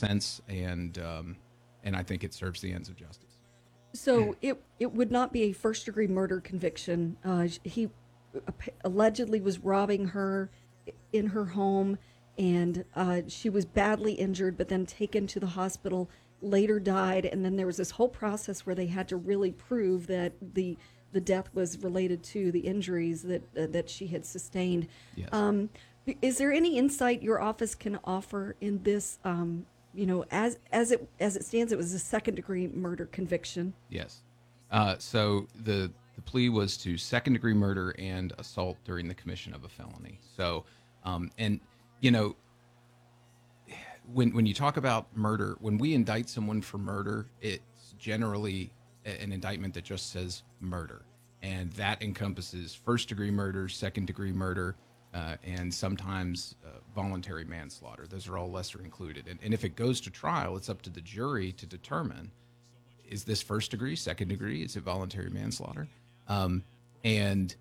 sense, and I think it serves the ends of justice. So it would not be a first degree murder conviction. He allegedly was robbing her in her home, and she was badly injured, but then taken to the hospital. Later died, and then there was this whole process where they had to really prove that the death was related to the injuries that she had sustained. Yes. Is there any insight your office can offer in this? As it stands, it was a second degree murder conviction. Yes. So the plea was to second degree murder and assault during the commission of a felony. So, and you know, when you talk about murder, when we indict someone for murder, it's generally an indictment that just says murder, and that encompasses first degree murder, second degree murder, and sometimes voluntary manslaughter. Those are all lesser included. And if it goes to trial, it's up to the jury to determine, is this first degree, second degree, is it voluntary manslaughter? And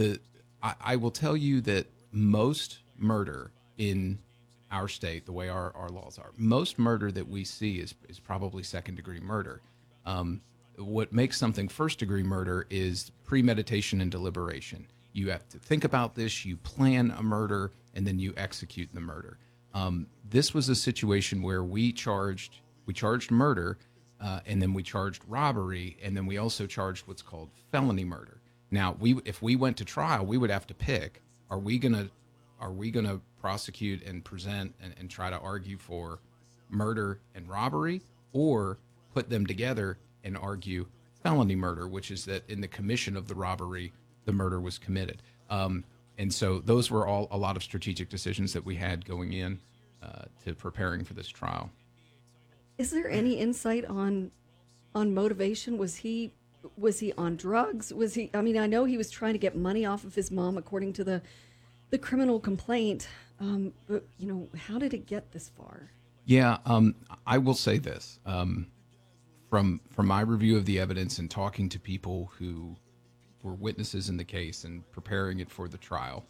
I will tell you that most murder in our state, the way our laws are, most murder that we see is probably second degree murder. What makes something first degree murder is premeditation and deliberation. You have to think about this, you plan a murder, and then you execute the murder. This was a situation where we charged murder, and then we charged robbery, and then we also charged what's called felony murder. Now, if we went to trial, we would have to pick: are we gonna prosecute and present and try to argue for murder and robbery, or put them together and argue felony murder, which is that in the commission of the robbery, the murder was committed. And so those were all a lot of strategic decisions that we had going in to preparing for this trial. Is there any insight on motivation? Was he on drugs? Was he? I mean, I know he was trying to get money off of his mom, according to the criminal complaint. But how did it get this far? Yeah, I will say this. From my review of the evidence and talking to people who were witnesses in the case and preparing it for the trial,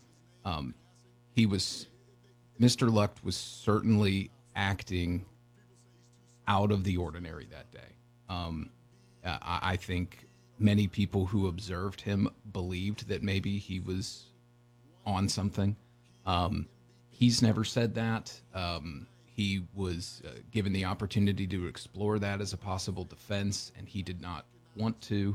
Mr. Lucht was certainly acting out of the ordinary that day. I think many people who observed him believed that maybe he was on something. He's never said that. He was given the opportunity to explore that as a possible defense, and he did not want to.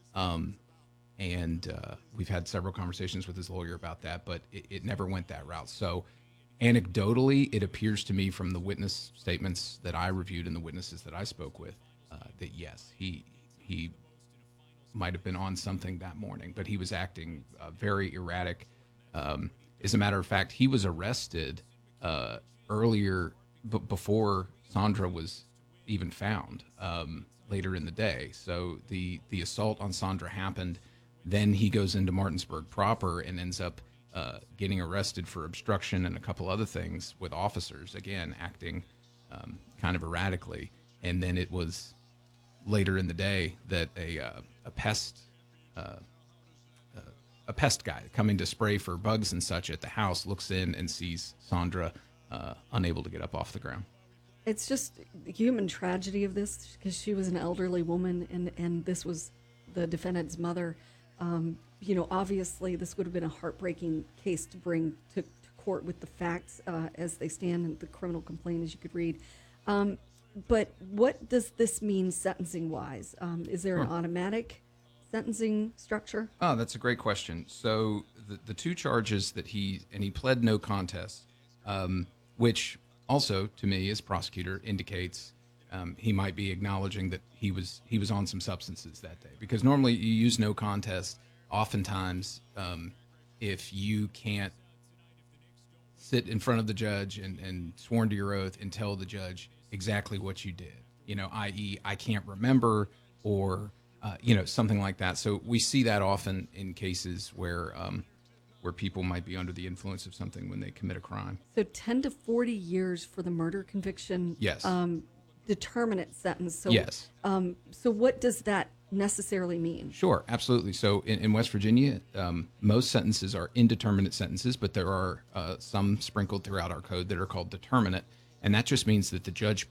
And we've had several conversations with his lawyer about that, but it never went that route. So anecdotally, it appears to me from the witness statements that I reviewed and the witnesses that I spoke with that yes, he might have been on something that morning, but he was acting very erratic. As a matter of fact, he was arrested earlier, before Sandra was even found, later in the day. So the assault on Sandra happened. Then he goes into Martinsburg proper and ends up getting arrested for obstruction and a couple other things with officers, again, acting kind of erratically. And then it was later in the day that a pest guy coming to spray for bugs and such at the house looks in and sees Sandra unable to get up off the ground. It's just the human tragedy of this, because she was an elderly woman, and this was the defendant's mother. Obviously, this would have been a heartbreaking case to bring to court with the facts as they stand in the criminal complaint, as you could read. But what does this mean sentencing-wise? Is there an automatic sentencing structure? Oh, that's a great question. So the two charges that he pled no contest, which also to me as prosecutor indicates he might be acknowledging that he was on some substances that day, because normally you use no contest oftentimes if you can't sit in front of the judge and sworn to your oath and tell the judge exactly what you did, i.e. I can't remember, or something like that. So we see that often in cases where people might be under the influence of something when they commit a crime. So 10 to 40 years for the murder conviction. Yes. Determinate sentence. So, yes. So what does that necessarily mean? Sure, absolutely. So in West Virginia, most sentences are indeterminate sentences, but there are some sprinkled throughout our code that are called determinate. And that just means that the judge